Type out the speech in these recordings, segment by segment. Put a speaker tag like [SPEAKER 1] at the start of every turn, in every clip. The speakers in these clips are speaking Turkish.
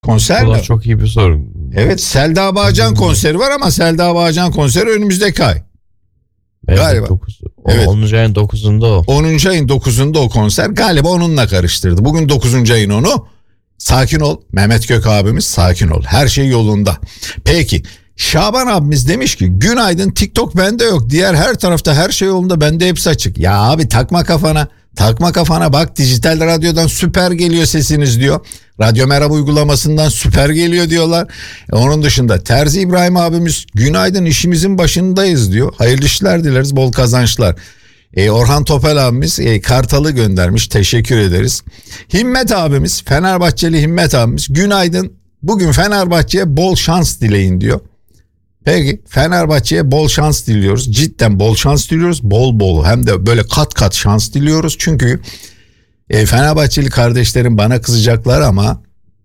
[SPEAKER 1] Konser mi?
[SPEAKER 2] Çok iyi bir soru.
[SPEAKER 1] Evet, Selda Bağcan konseri var ama Selda Bağcan konseri önümüzdeki ay.
[SPEAKER 2] Evet,
[SPEAKER 1] Galiba.
[SPEAKER 2] 10. ayın 9'unda o.
[SPEAKER 1] 10. ayın 9'unda o konser. Galiba onunla karıştırdı. Bugün 9. ayın 10'u. Sakin ol. Mehmet Gök abimiz sakin ol. Her şey yolunda. Peki. Şaban abimiz demiş ki günaydın, TikTok bende yok. Diğer her tarafta her şey yolunda, bende hepsi açık. Ya abi takma kafana. Takma kafana, bak dijital radyodan süper geliyor sesiniz diyor. Radyo Merhaba uygulamasından süper geliyor diyorlar. Onun dışında Terzi İbrahim abimiz günaydın, işimizin başındayız diyor. Hayırlı işler dileriz, bol kazançlar. Orhan Topel abimiz Kartal'ı göndermiş, teşekkür ederiz. Himmet abimiz, Fenerbahçeli Himmet abimiz günaydın, bugün Fenerbahçe'ye bol şans dileyin diyor. Peki, Fenerbahçe'ye bol şans diliyoruz. Cidden bol şans diliyoruz. Bol bol, hem de böyle kat kat şans diliyoruz. Çünkü Fenerbahçeli kardeşlerim bana kızacaklar ama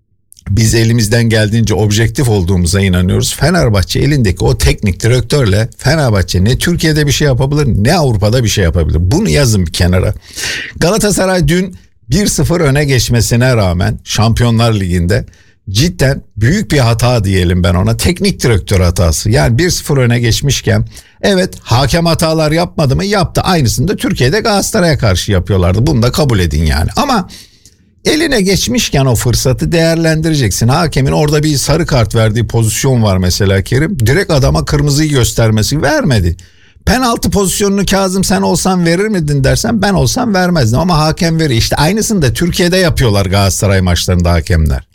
[SPEAKER 1] biz elimizden geldiğince objektif olduğumuza inanıyoruz. Fenerbahçe elindeki o teknik direktörle Fenerbahçe ne Türkiye'de bir şey yapabilir ne Avrupa'da bir şey yapabilir. Bunu yazın bir kenara. Galatasaray dün 1-0 öne geçmesine rağmen Şampiyonlar Ligi'nde cidden büyük bir hata diyelim ben ona. Teknik direktör hatası. Yani 1-0 öne geçmişken evet, hakem hatalar yapmadı mı? Yaptı. Aynısını da Türkiye'de Galatasaray'a karşı yapıyorlardı. Bunu da kabul edin yani. Ama eline geçmişken o fırsatı değerlendireceksin. Hakemin orada bir sarı kart verdiği pozisyon var mesela Kerim. Direkt adama kırmızıyı göstermesi, vermedi. Penaltı pozisyonunu Kazım sen olsan verir miydin dersen ben olsam vermezdim. Ama hakem veriyor. İşte aynısını da Türkiye'de yapıyorlar Galatasaray maçlarında hakemler.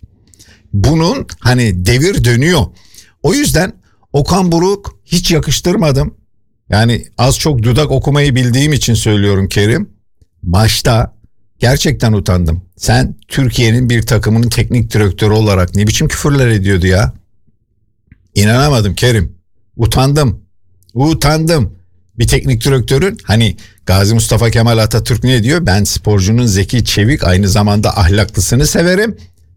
[SPEAKER 1] Bunun hani devir dönüyor. O yüzden Okan Buruk hiç yakıştırmadım. Yani az çok dudak okumayı bildiğim için söylüyorum Kerim. Maçta gerçekten utandım. Sen Türkiye'nin bir takımının teknik direktörü olarak ne biçim küfürler ediyordu ya? İnanamadım Kerim. Utandım. Bir teknik direktörün, hani Gazi Mustafa Kemal Atatürk ne diyor? Ben sporcunun zeki, çevik, aynı zamanda ahlaklısını severim.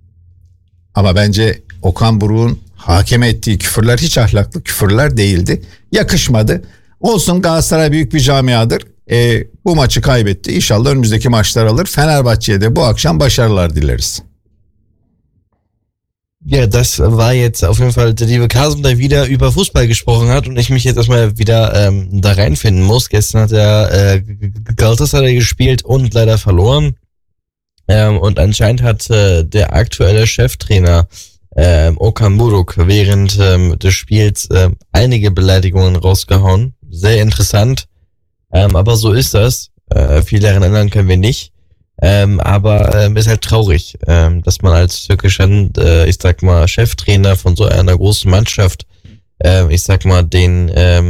[SPEAKER 1] Ama bence Okan Buruk'un hakeme ettiği küfürler hiç ahlaklı küfürler değildi. Yakışmadı. Olsun, Galatasaray büyük bir camiadır. Bu maçı kaybetti. İnşallah önümüzdeki maçlar alır. Fenerbahçe'ye de bu akşam başarılar dileriz.
[SPEAKER 2] Ja, das war jetzt auf jeden Fall der liebe Kasem, der wieder über Fußball gesprochen hat und ich mich jetzt erstmal wieder da reinfinden muss. Gestern hat er Galatasaray gespielt und leider verloren. Und anscheinend hat der aktuelle Cheftrainer Okan Buruk während des Spiels einige Beleidigungen rausgehauen. Sehr interessant. Aber so ist das. Viel daran ändern können wir nicht. Aber ist halt traurig, dass man als türkischer, ich sag mal, Cheftrainer von so einer großen Mannschaft, ich sag mal, den,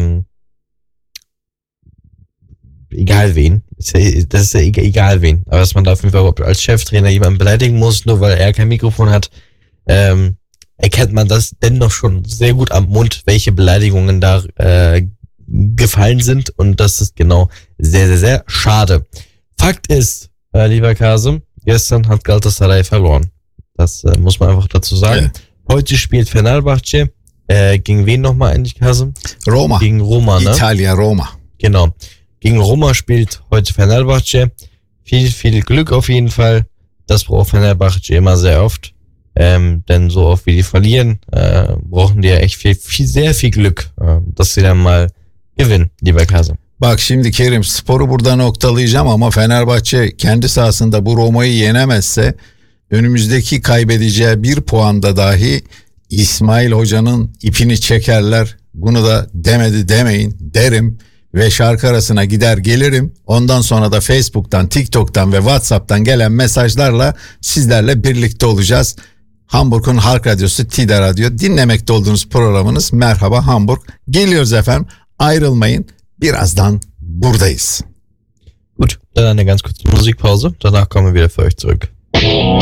[SPEAKER 2] egal wen, das ist ja egal wen, aber dass man da auf jeden Fall als Cheftrainer jemanden beleidigen muss, nur weil er kein Mikrofon hat, erkennt man das dennoch schon sehr gut am Mund, welche Beleidigungen da gefallen sind, und das ist genau sehr, sehr, sehr schade. Fakt ist, lieber Kasem, gestern hat Galatasaray verloren. Das muss man einfach dazu sagen. Ja. Heute spielt Fenerbahce. Gegen wen nochmal eigentlich, Kasem?
[SPEAKER 1] Roma.
[SPEAKER 2] Gegen Roma, ne?
[SPEAKER 1] Italien, Roma.
[SPEAKER 2] Genau. Gegen Roma spielt heute Fenerbahce. Viel, viel Glück auf jeden Fall. Das braucht Fenerbahce immer sehr oft. Denn so oft wie die verlieren, brauchen die ja echt sehr viel Glück, dass sie dann mal gewinnen, lieber Kasem.
[SPEAKER 1] Bak şimdi Kerim, sporu burada noktalayacağım ama Fenerbahçe kendi sahasında bu Roma'yı yenemezse önümüzdeki kaybedeceği bir puanda dahi İsmail Hoca'nın ipini çekerler. Bunu da demedi demeyin derim ve şarkı arasına gider gelirim. Ondan sonra da Facebook'tan, TikTok'tan ve WhatsApp'tan gelen mesajlarla sizlerle birlikte olacağız. Hamburg'un Halk Radyosu TİDA Radyo, dinlemekte olduğunuz programınız Merhaba Hamburg. Geliyoruz efendim, ayrılmayın. Birazdan buradayız.
[SPEAKER 2] Gut, dann eine ganz kurze Musikpause. Danach kommen wir wieder für euch zurück.